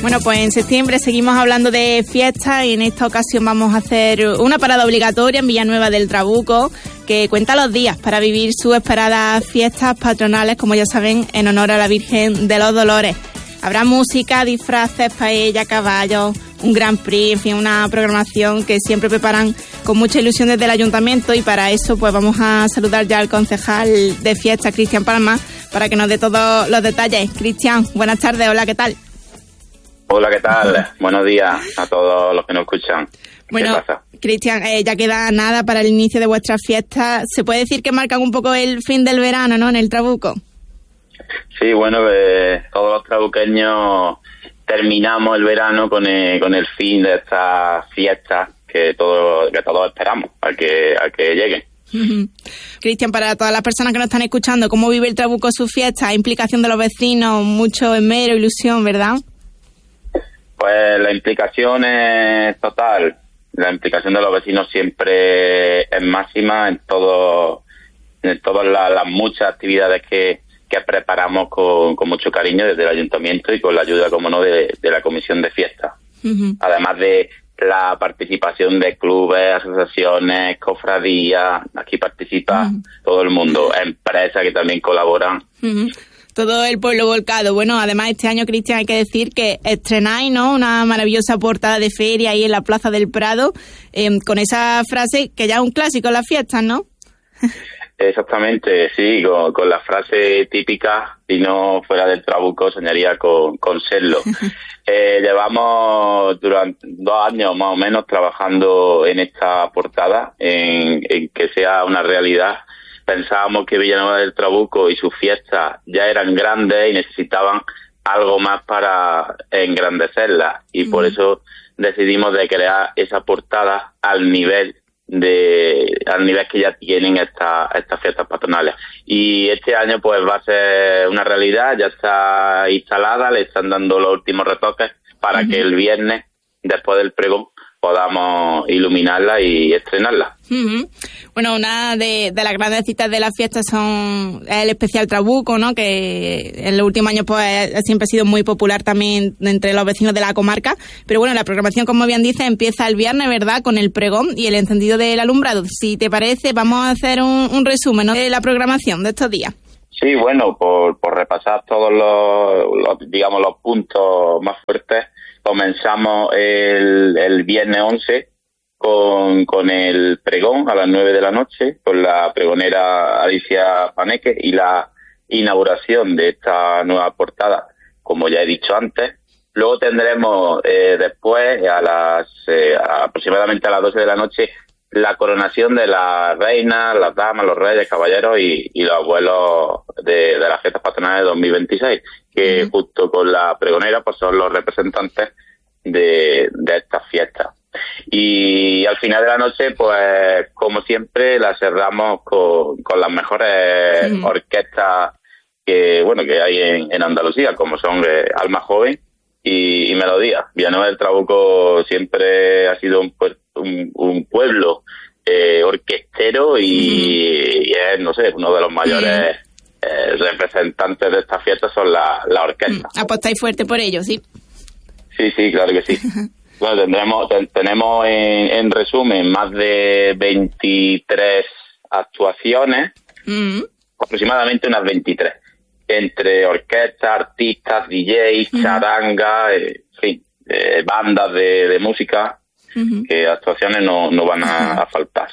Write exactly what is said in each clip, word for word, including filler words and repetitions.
Bueno, pues en septiembre seguimos hablando de fiestas y en esta ocasión vamos a hacer una parada obligatoria en Villanueva del Trabuco, que cuenta los días para vivir sus esperadas fiestas patronales, como ya saben, en honor a la Virgen de los Dolores. Habrá música, disfraces, paella, caballos, un Grand Prix, en fin, una programación que siempre preparan con mucha ilusión desde el Ayuntamiento, y para eso pues vamos a saludar ya al concejal de fiestas, Cristian Palma, para que nos dé todos los detalles. Cristian, buenas tardes, hola, ¿qué tal? Hola, ¿qué tal? Buenos días a todos los que nos escuchan. Bueno, ¿qué pasa? Cristian, eh, ya queda nada para el inicio de vuestras fiestas. Se puede decir que marcan un poco el fin del verano, ¿no?, en el Trabuco. Sí, bueno, eh, todos los trabuqueños terminamos el verano con el, con el fin de estas fiestas que todos que todos esperamos a que a que lleguen. Uh-huh. Cristian, para todas las personas que nos están escuchando, ¿cómo vive el Trabuco su fiesta? Implicación de los vecinos, mucho esmero, ilusión, ¿verdad? Pues la implicación es total. La implicación de los vecinos siempre es máxima en todo, en todas las, las muchas actividades que, que preparamos con, con mucho cariño desde el Ayuntamiento y con la ayuda, como no, de, de la Comisión de Fiestas. Uh-huh. Además de la participación de clubes, asociaciones, cofradías, aquí participa uh-huh. todo el mundo, empresas que también colaboran. Uh-huh. Todo el pueblo volcado. Bueno, además este año, Cristian, hay que decir que estrenáis, ¿no?, una maravillosa portada de feria ahí en la Plaza del Prado, eh, con esa frase que ya es un clásico en las fiestas, ¿no? Exactamente, sí, con, con la frase típica, si no fuera del Trabuco soñaría con, con serlo. eh, llevamos durante dos años más o menos trabajando en esta portada, en, en que sea una realidad. Pensábamos que Villanueva del Trabuco y sus fiestas ya eran grandes y necesitaban algo más para engrandecerlas, y mm. por eso decidimos de crear esa portada al nivel de al nivel que ya tienen esta, estas fiestas patronales. Y este año pues va a ser una realidad, ya está instalada, le están dando los últimos retoques para mm. que el viernes, después del pregón, podamos iluminarla y estrenarla. Uh-huh. Bueno, una de, de las grandes citas de las fiestas son el especial Trabuco, ¿no?, que en los últimos años pues siempre ha sido muy popular también entre los vecinos de la comarca. Pero bueno, la programación, como bien dice, empieza el viernes, ¿verdad?, con el pregón y el encendido del alumbrado. Si te parece, vamos a hacer un, un resumen, ¿no?, de la programación de estos días. Sí, bueno, por, por repasar todos los, los, digamos, los puntos más fuertes. Comenzamos el, el viernes once con, con el pregón a las nueve de la noche, con la pregonera Alicia Paneque y la inauguración de esta nueva portada, como ya he dicho antes. Luego tendremos eh, después, a las eh, aproximadamente a las doce de la noche, la coronación de las reinas, las damas, los reyes, caballeros y, y los abuelos de, de las fiestas patronales de dos mil veintiséis, que uh-huh. junto con la pregonera pues son los representantes de, de estas fiestas. Y al final de la noche, pues como siempre, la cerramos con, con las mejores uh-huh. orquestas que bueno que hay en, en Andalucía, como son eh, Alma Joven y, y Melodía. Villanueva del Trabuco siempre ha sido un, un, un pueblo eh, orquestero y, uh-huh. y es, no sé, uno de los mayores uh-huh. eh, representantes de esta fiesta son la, la orquesta. Uh-huh. Apostáis fuerte por ello, ¿sí? Sí, sí, claro que sí. Bueno, tendremos, ten, tenemos en, en resumen más de veintitrés actuaciones, uh-huh. aproximadamente unas veintitrés. Entre orquestas, artistas, D Js, uh-huh. charanga, eh, en fin, eh, bandas de, de música, uh-huh. que actuaciones no, no van a, uh-huh. a faltar.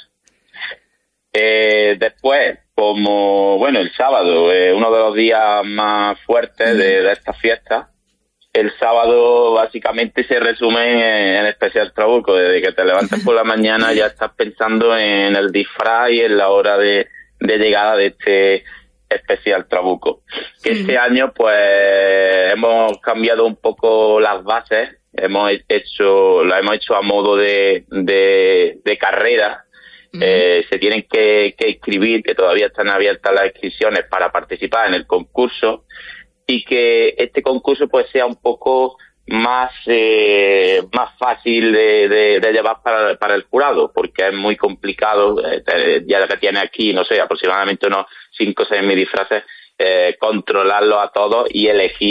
Eh, después, como, bueno, el sábado, eh, uno de los días más fuertes uh-huh. de, de esta fiesta, el sábado básicamente se resume en, en especial Trabuco. Desde que te levantas por la mañana ya estás pensando en el disfraz y en la hora de, de llegada de este especial Trabuco. Que este año pues hemos cambiado un poco las bases, hemos hecho, la hemos hecho a modo de, de, de carrera. Uh-huh. Eh, se tienen que, que inscribir, que todavía están abiertas las inscripciones para participar en el concurso, y que este concurso pues sea un poco más eh, más fácil de, de, de llevar para, para el jurado, porque es muy complicado, eh, ya que tiene aquí, no sé, aproximadamente unos cinco o seis mil disfraces, eh, controlarlos a todos y elegir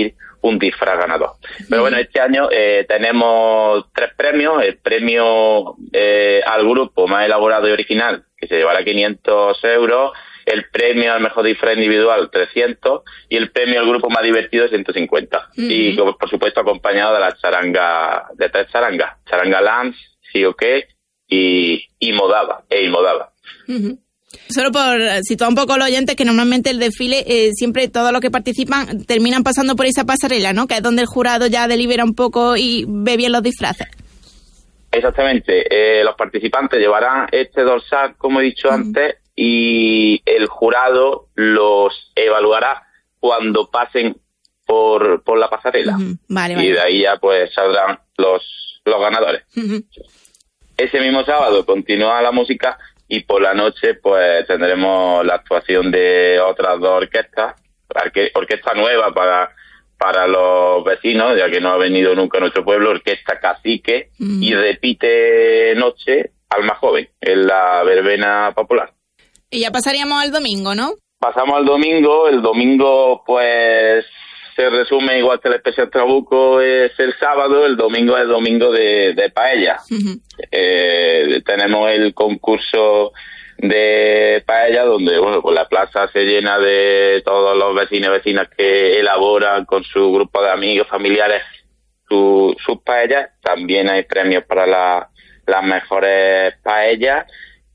un disfraz ganador. Pero bueno, este año eh, tenemos tres premios. El premio eh, al grupo más elaborado y original, que se llevará quinientos euros, el premio al mejor disfraz individual trescientos y el premio al grupo más divertido ciento cincuenta. Uh-huh. Y por supuesto acompañado de la charanga, de tres charangas, Charanga Lance, Sí o qué y, y Modava, e Modava. Uh-huh. Solo por situar un poco los oyentes, que normalmente el desfile, eh, siempre todos los que participan terminan pasando por esa pasarela, ¿no? Que es donde el jurado ya delibera un poco y ve bien los disfraces. Exactamente. Eh, los participantes llevarán este dorsal, como he dicho uh-huh. antes, y el jurado los evaluará cuando pasen por, por la pasarela. Uh-huh. Vale, vale. Y de ahí ya pues saldrán los, los ganadores. Uh-huh. Ese mismo sábado continúa la música. Y por la noche, pues, tendremos la actuación de otras dos orquestas, orquesta nueva para para los vecinos, ya que no ha venido nunca a nuestro pueblo, Orquesta Cacique, mm. y repite noche Alma Joven, en la verbena popular. Y ya pasaríamos al domingo, ¿no? Pasamos al domingo. El domingo, pues, se resume igual que el especial Trabuco es el sábado, el domingo es el domingo de, de paella. Uh-huh. Eh, tenemos el concurso de paella donde, bueno, pues la plaza se llena de todos los vecinos y vecinas que elaboran con su grupo de amigos, familiares, su, sus paellas. También hay premios para la, las mejores paellas.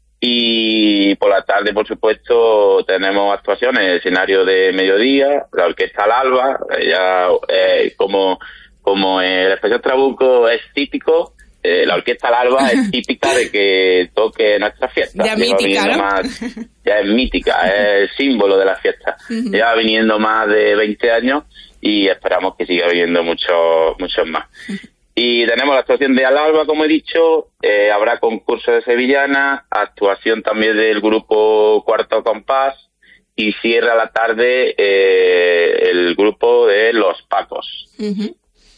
Y por la tarde, por supuesto, tenemos actuaciones, escenario de mediodía, la orquesta al alba, ya eh, como como el especial Trabuco es típico, eh, la orquesta al alba es típica de que toque nuestra fiesta. Ya mítica, ¿no? Más, ya es mítica, es el símbolo de la fiesta. Uh-huh. Lleva viniendo más de veinte años y esperamos que siga viniendo muchos muchos más. Uh-huh. Y tenemos la actuación de Al Alba, como he dicho, eh, habrá concurso de sevillana, actuación también del grupo Cuarto Compás, y cierra la tarde eh, el grupo de Los Pacos. Uh-huh.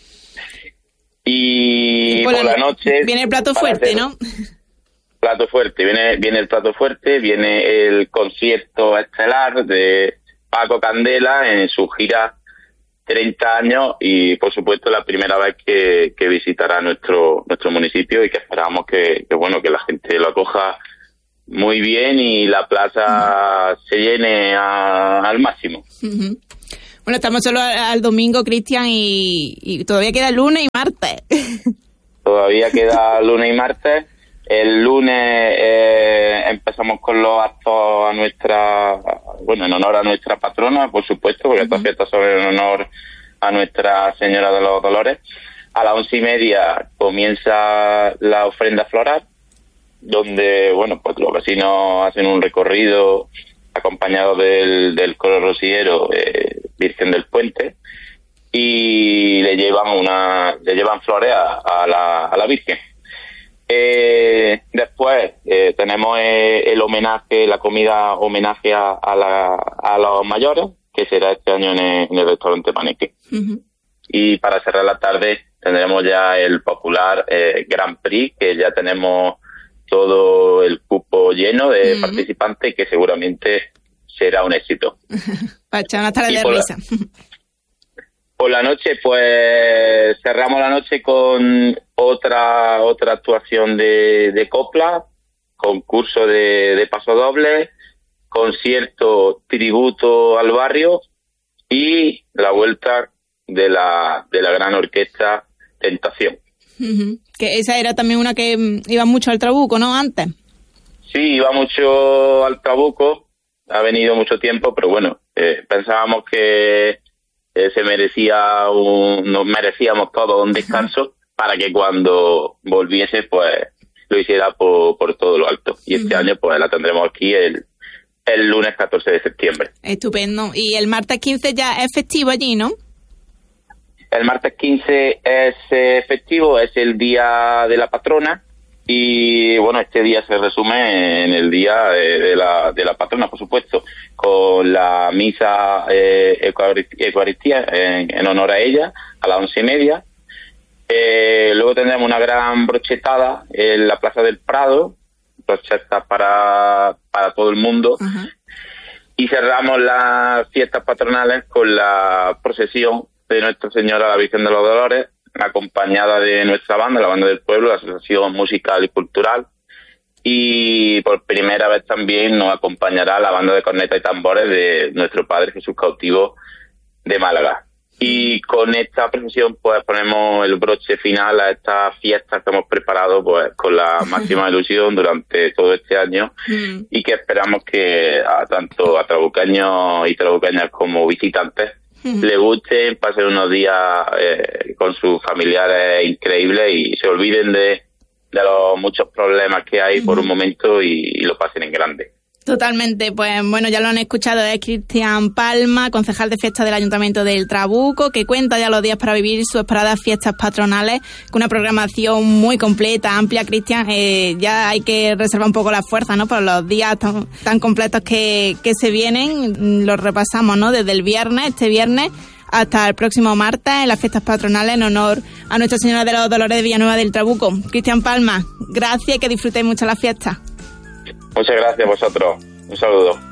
Y, y por, por la noche... Viene el plato fuerte, hacer, ¿no? Plato fuerte, viene, viene el plato fuerte, viene el concierto estelar de Paco Candela en su gira treinta años y, por supuesto, la primera vez que, que visitará nuestro nuestro municipio y que esperamos que, que, bueno, que la gente lo acoja muy bien y la plaza uh-huh. se llene a, al máximo. Uh-huh. Bueno, estamos solo al, al domingo, Cristian, y, y todavía queda lunes y martes. Todavía queda lunes y martes. El lunes eh, empezamos con los actos a nuestra, bueno, en honor a nuestra patrona, por supuesto, porque uh-huh. estas fiestas son en honor a Nuestra Señora de los Dolores. A las once y media comienza la ofrenda floral, donde, bueno, pues los vecinos hacen un recorrido acompañado del, del coro rociero eh, Virgen del Puente y le llevan una, le llevan flores a, a la, a la Virgen. Eh, después eh, tenemos eh, el homenaje, la comida homenaje a, a, la, a los mayores, que será este año en el, en el restaurante Paneque. Uh-huh. Y para cerrar la tarde tendremos ya el popular eh, Grand Prix, que ya tenemos todo el cupo lleno de uh-huh. participantes, que seguramente será un éxito. Para echar una tarde de risa. Por la noche, pues cerramos la noche con otra otra actuación de, de copla, concurso de, de pasodoble, concierto tributo al barrio y la vuelta de la de la gran orquesta Tentación. Uh-huh. Que esa era también una que iba mucho al Trabuco, ¿no? Antes. Sí, iba mucho al Trabuco, ha venido mucho tiempo, pero bueno, eh, pensábamos que Eh, se merecía un, nos merecíamos todos un descanso para que cuando volviese pues lo hiciera por, por todo lo alto y este uh-huh. año pues la tendremos aquí el, el lunes catorce de septiembre. Estupendo. Y el martes quince ya es festivo allí, ¿no? El martes quince es eh, festivo, es el día de la patrona y bueno, este día se resume en el día de, de la de la patrona, por supuesto, con la misa eh, Eucaristía en, en honor a ella a las once y media. Eh, luego tendremos una gran brochetada en la Plaza del Prado, brochetas para para todo el mundo. Uh-huh. Y cerramos las fiestas patronales con la procesión de Nuestra Señora la Virgen de los Dolores, acompañada de nuestra banda, la Banda del Pueblo, la Asociación Musical y Cultural, y por primera vez también nos acompañará la Banda de Corneta y Tambores de nuestro Padre Jesús Cautivo de Málaga. Y con esta procesión pues ponemos el broche final a estas fiestas que hemos preparado pues con la máxima ilusión durante todo este año mm. y que esperamos que a tanto a trabucaños y trabucañas como visitantes mm. les gusten, pasen unos días eh, con sus familiares increíbles y se olviden de, de los muchos problemas que hay mm. por un momento y, y lo pasen en grande. Totalmente, pues bueno, ya lo han escuchado, es Cristian Palma, concejal de fiestas del Ayuntamiento del Trabuco, que cuenta ya los días para vivir sus esperadas fiestas patronales, con una programación muy completa, amplia. Cristian, eh, ya hay que reservar un poco la fuerza, ¿no?, por los días tan, tan completos que, que se vienen. Los repasamos, ¿no?, desde el viernes, este viernes, hasta el próximo martes, en las fiestas patronales en honor a Nuestra Señora de los Dolores de Villanueva del Trabuco. Cristian Palma, gracias y que disfrutéis mucho las fiestas. Muchas gracias a vosotros. Un saludo.